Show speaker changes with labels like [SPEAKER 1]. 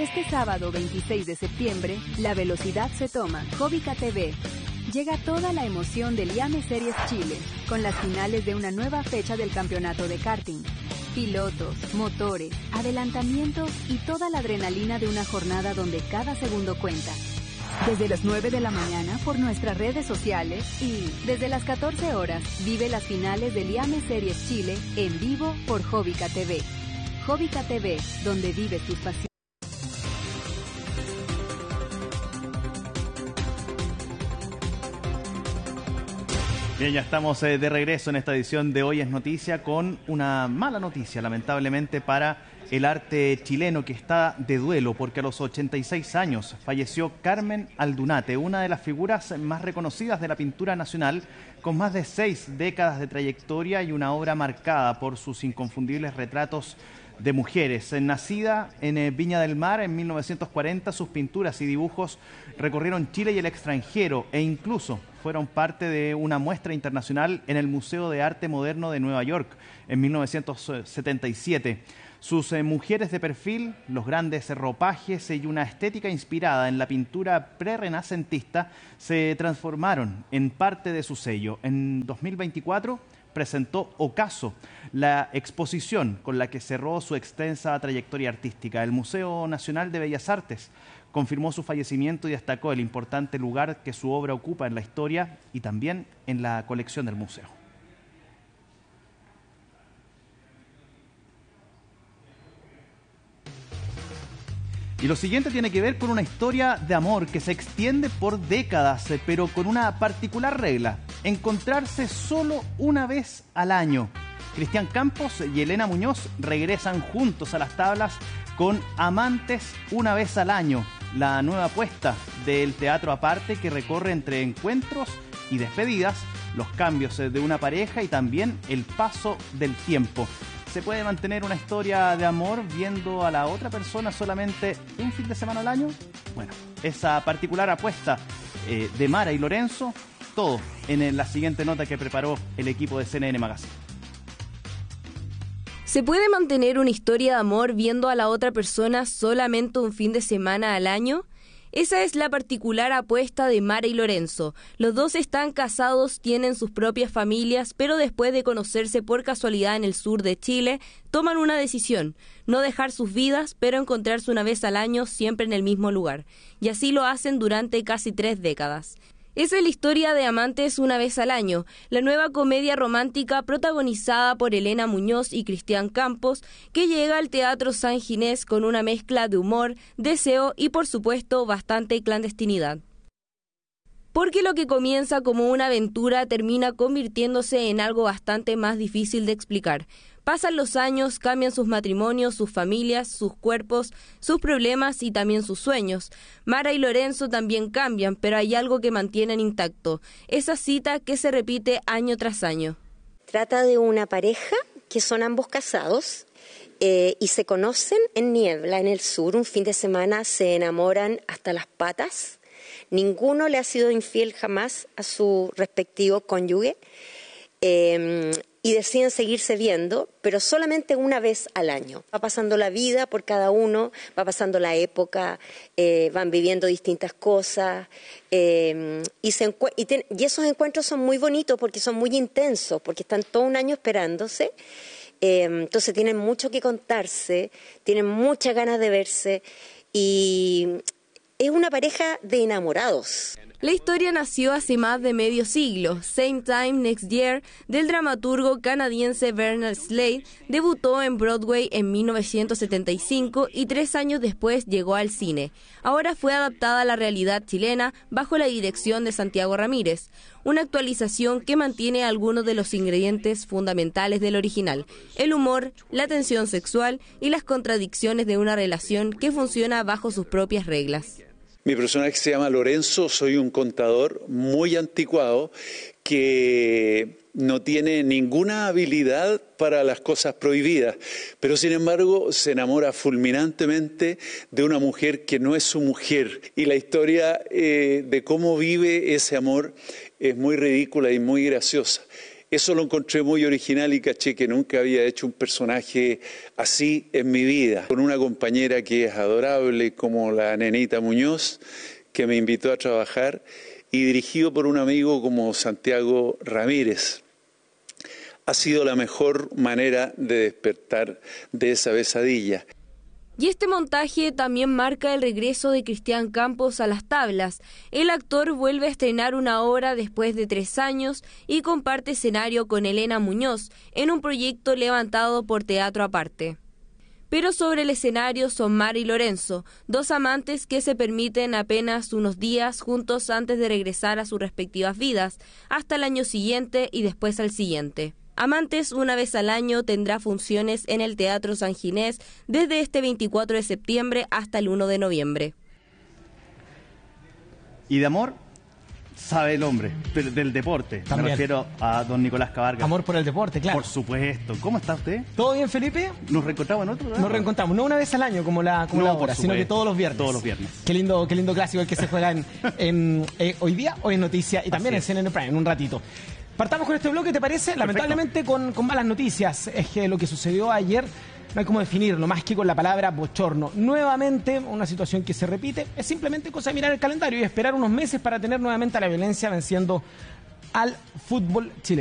[SPEAKER 1] Este sábado 26 de septiembre, la velocidad se toma. Jovica TV. Llega toda la emoción del IAME Series Chile, con las finales de una nueva fecha del campeonato de karting. Pilotos, motores, adelantamientos y toda la adrenalina de una jornada donde cada segundo cuenta. Desde las 9 de la mañana por nuestras redes sociales y desde las 14 horas vive las finales del IAME Series Chile en vivo por Jovica TV. Jovica TV, donde vive tus pasiones.
[SPEAKER 2] Bien, ya estamos de regreso en esta edición de Hoy es Noticia con una mala noticia, lamentablemente, para el arte chileno, que está de duelo porque a los 86 años falleció Carmen Aldunate, una de las figuras más reconocidas de la pintura nacional, con más de 6 décadas de trayectoria y una obra marcada por sus inconfundibles retratos de mujeres. Nacida en Viña del Mar en 1940, sus pinturas y dibujos recorrieron Chile y el extranjero e incluso fueron parte de una muestra internacional en el Museo de Arte Moderno de Nueva York en 1977. Sus mujeres de perfil, los grandes ropajes y una estética inspirada en la pintura prerrenacentista se transformaron en parte de su sello. En 2024 presentó Ocaso, la exposición con la que cerró su extensa trayectoria artística. El Museo Nacional de Bellas Artes confirmó su fallecimiento y destacó el importante lugar que su obra ocupa en la historia y también en la colección del museo. Y lo siguiente tiene que ver con una historia de amor que se extiende por décadas, pero con una particular regla: encontrarse solo una vez al año. Cristian Campos y Elena Muñoz regresan juntos a las tablas con Amantes una vez al año, la nueva apuesta del teatro aparte que recorre entre encuentros y despedidas, los cambios de una pareja y también el paso del tiempo. ¿Se puede mantener una historia de amor viendo a la otra persona solamente un fin de semana al año? Bueno, esa particular apuesta de Mara y Lorenzo, todo en la siguiente nota que preparó el equipo de CNN Magazine.
[SPEAKER 3] ¿Se puede mantener una historia de amor viendo a la otra persona solamente un fin de semana al año? Esa es la particular apuesta de Mara y Lorenzo. Los dos están casados, tienen sus propias familias, pero después de conocerse por casualidad en el sur de Chile, toman una decisión: no dejar sus vidas, pero encontrarse una vez al año siempre en el mismo lugar. Y así lo hacen durante casi 3 décadas. Esa es la historia de Amantes una vez al año, la nueva comedia romántica protagonizada por Elena Muñoz y Cristian Campos, que llega al Teatro San Ginés con una mezcla de humor, deseo y, por supuesto, bastante clandestinidad. Porque lo que comienza como una aventura termina convirtiéndose en algo bastante más difícil de explicar. Pasan los años, cambian sus matrimonios, sus familias, sus cuerpos, sus problemas y también sus sueños. Mara y Lorenzo también cambian, pero hay algo que mantienen intacto: esa cita que se repite año tras año.
[SPEAKER 4] Trata de una pareja que son ambos casados y se conocen en Niebla, en el sur. Un fin de semana se enamoran hasta las patas. Ninguno le ha sido infiel jamás a su respectivo cónyuge. Y deciden seguirse viendo, pero solamente una vez al año. Va pasando la vida por cada uno, va pasando la época, van viviendo distintas cosas, y esos encuentros son muy bonitos porque son muy intensos, porque están todo un año esperándose. Entonces tienen mucho que contarse, tienen muchas ganas de verse, y es una pareja de enamorados.
[SPEAKER 3] La historia nació hace más de medio siglo. Same Time Next Year, del dramaturgo canadiense Bernard Slade, debutó en Broadway en 1975 y 3 años después llegó al cine. Ahora fue adaptada a la realidad chilena bajo la dirección de Santiago Ramírez. Una actualización que mantiene algunos de los ingredientes fundamentales del original: el humor, la tensión sexual y las contradicciones de una relación que funciona bajo sus propias reglas.
[SPEAKER 5] Mi personaje se llama Lorenzo, soy un contador muy anticuado que no tiene ninguna habilidad para las cosas prohibidas, pero sin embargo se enamora fulminantemente de una mujer que no es su mujer, y la historia de cómo vive ese amor es muy ridícula y muy graciosa. Eso lo encontré muy original y caché que nunca había hecho un personaje así en mi vida. Con una compañera que es adorable como la Nenita Muñoz, que me invitó a trabajar, y dirigido por un amigo como Santiago Ramírez. Ha sido la mejor manera de despertar de esa pesadilla.
[SPEAKER 3] Y este montaje también marca el regreso de Cristian Campos a las tablas. El actor vuelve a estrenar una obra después de 3 años y comparte escenario con Elena Muñoz en un proyecto levantado por Teatro Aparte. Pero sobre el escenario son Mara y Lorenzo, 2 amantes que se permiten apenas unos días juntos antes de regresar a sus respectivas vidas, hasta el año siguiente y después al siguiente. Amantes una vez al año tendrá funciones en el Teatro San Ginés desde este 24 de septiembre hasta el 1 de noviembre.
[SPEAKER 2] Y de amor sabe el hombre, pero del deporte.
[SPEAKER 6] También.
[SPEAKER 2] Me refiero a don Nicolás Cabarga.
[SPEAKER 6] Amor por el deporte, claro.
[SPEAKER 2] Por supuesto. ¿Cómo está usted?
[SPEAKER 6] ¿Todo bien, Felipe?
[SPEAKER 2] ¿Nos reencontramos en otro programa?
[SPEAKER 6] Nos reencontramos, no una vez al año como la
[SPEAKER 2] No,
[SPEAKER 6] hora, sino que todos los viernes.
[SPEAKER 2] Todos los viernes.
[SPEAKER 6] Qué lindo clásico el que se juega hoy día, hoy es noticia y también en CNN Prime, en un ratito. Partamos con este bloque, ¿te parece?
[SPEAKER 2] Perfecto.
[SPEAKER 6] Lamentablemente con malas noticias. Es que lo que sucedió ayer no hay cómo definirlo, más que con la palabra bochorno. Nuevamente, una situación que se repite, es simplemente cosa de mirar el calendario y esperar unos meses para tener nuevamente a la violencia venciendo al fútbol chileno.